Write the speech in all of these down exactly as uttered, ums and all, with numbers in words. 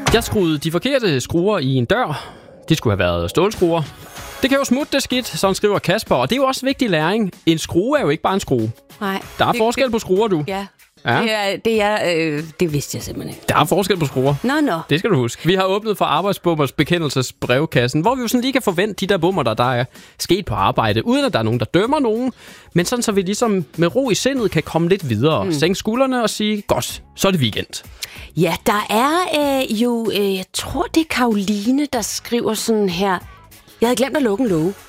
Jeg skruede de forkerte skruer i en dør. De skulle have været stålskruer. Det kan jo smutte det skidt, sådan skriver Kasper. Og det er jo også vigtig læring. En skrue er jo ikke bare en skrue. Nej. Der er det, forskel det, på skruer, du. Ja. Ja. Det, er, det, er, øh, det vidste jeg simpelthen ikke. Der er forskel på skruer. Nå, nå. Det skal du huske. Vi har åbnet for Arbejdsbummers bekendelsesbrevkassen, hvor vi jo sådan lige kan forvente de der bummer, der, der er sket på arbejde, uden at der er nogen, der dømmer nogen. Men sådan, så vi ligesom med ro i sindet kan komme lidt videre. Mm. Sænke skuldrene og sige, godt, så er det weekend. Ja, der er øh, jo, øh, jeg tror det er Karoline, der skriver sådan her. Jeg havde glemt at lukke en låge.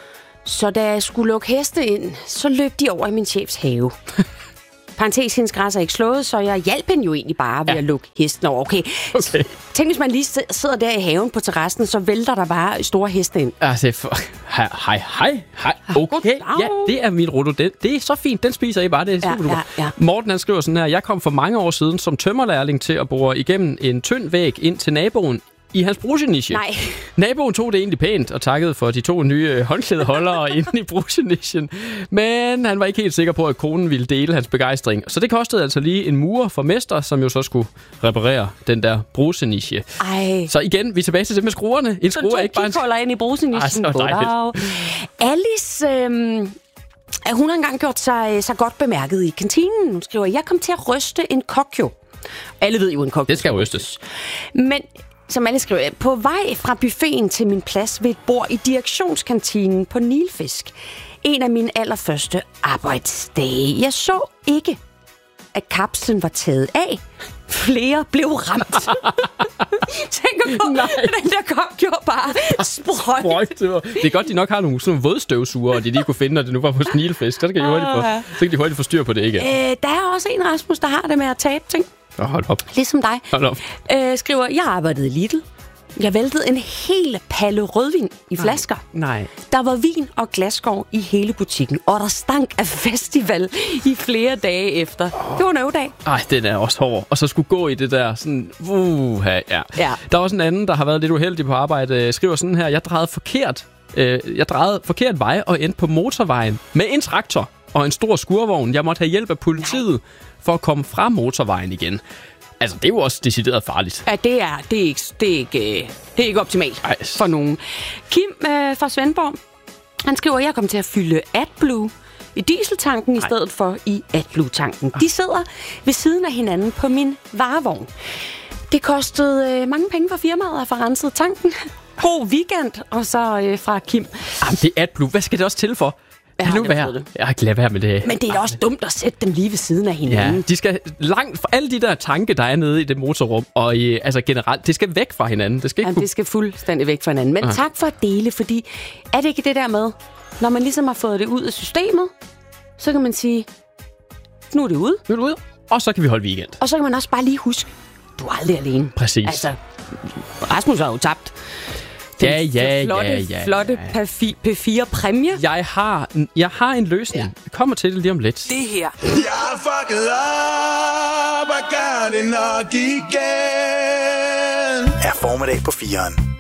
Så da jeg skulle lukke heste ind, så løb de over i min chefs have. Parentes, hendes græs er ikke slået, så jeg hjalp hende jo egentlig bare ved ja. at lukke hesten over. Okay. okay. Tænk, hvis man lige sidder der i haven på terrassen, så vælter der bare store heste ind. Altså, for... hej, hej, hej, hej. Okay, ja, det er min roto. Det, det er så fint, den spiser I bare. Det er ja, ja, ja. Morten, han skriver sådan her. Jeg kom for mange år siden som tømmerlærling til at bore igennem en tynd væg ind til naboen i hans bruseniche. Nej. Naboen tog det egentlig pænt og takkede for de to nye håndklædeholdere inde i brusenichen. Men han var ikke helt sikker på, at konen ville dele hans begejstring. Så det kostede altså lige en murer for mester, som jo så skulle reparere den der bruseniche. Ej. Så igen, vi er tilbage til det med skruerne. En skrue er ikke bare en... Så ind i brusenichen. Ej, så dejligt. Alice... Øhm hun har engang gjort sig, sig godt bemærket i kantinen. Hun skriver, jeg kom til at ryste en kokjo. Alle ved jo en kokjo. Det skal rystes. Men... Som alle skriver, på vej fra buffeten til min plads ved et bord i direktionskantinen på Nilfisk. En af mine allerførste arbejdsdage. Jeg så ikke, at kapslen var taget af. Flere blev ramt. Tænker på, nej. Den der kop gjorde bare sprøjt. Det er godt, de nok har nogle sådan vådstøvsuger, og de lige kunne finde, når det nu var på Nilfisk. Så kan de hurtigt få, så kan de hurtigt få styr på det, ikke? Øh, der er også en, Rasmus, der har det med at tabe ting. Oh, hold op. Ligesom dig. Hold op. Øh, skriver, jeg arbejdede i Lidl. Jeg væltede en hel palle rødvin i flasker. Nej. Der var vin og glasskår i hele butikken, og der stank af festival i flere dage efter. Det var en øvedag. Ej, den er også hård. Og så skulle gå i det der sådan... Uh, ja. ja. Der er også en anden, der har været lidt uheldig på arbejde. Skriver sådan her, jeg drejede forkert. Øh, jeg drejede forkert vej og endte på motorvejen med en traktor og en stor skurvogn. Jeg måtte have hjælp af politiet Nej. for at komme fra motorvejen igen. Altså, det er jo også decideret farligt. Ja, det er, det er, ikke, det er, ikke, det er ikke optimalt Ej. for nogen. Kim øh, fra Svendborg, han skriver, at jeg kom til at fylde AdBlue i dieseltanken Ej. i stedet for i AdBlue-tanken. De sidder ved siden af hinanden på min varevogn. Det kostede øh, mange penge for firmaet at få renset tanken. God weekend, og så øh, fra Kim. Jamen, det er AdBlue. Hvad skal det også til for? Jeg har, nu være. Jeg har ikke lade være med det. Men det er da også dumt at sætte dem lige ved siden af hinanden. Ja, de skal langt for alle de der tanke, der er nede i det motorrum, og i, altså generelt, det skal væk fra hinanden. Det skal, ikke Jamen, kunne... det skal fuldstændig væk fra hinanden. Men Aha. tak for at dele, fordi er det ikke det der med, når man ligesom har fået det ud af systemet, så kan man sige, nu er det ude. Nu er det ude, og så kan vi holde weekend. Og så kan man også bare lige huske, du er aldrig alene. Præcis. Altså, Rasmus har jo tabt. Ja, ja, flotte, ja, ja, flotte ja. P fire præmie. Jeg har, jeg har en løsning. Ja. Jeg kommer til det lige om lidt. Det her. Jeg fucked up, I got it nok igen. Er formiddag på fireren.